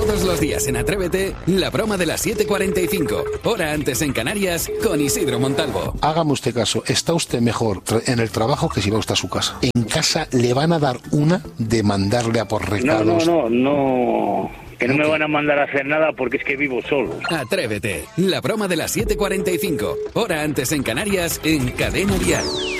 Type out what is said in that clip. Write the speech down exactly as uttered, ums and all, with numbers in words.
Todos los días en Atrévete, la broma de las siete cuarenta y cinco, hora antes en Canarias, con Isidro Montalvo. Hágame usted caso, está usted mejor en el trabajo que si va usted a su casa. En casa le van a dar una de mandarle a por recados. No, no, no, no. Que no me van a mandar a hacer nada porque es que vivo solo. Atrévete, la broma de las siete cuarenta y cinco, hora antes en Canarias, en Cadena Dial.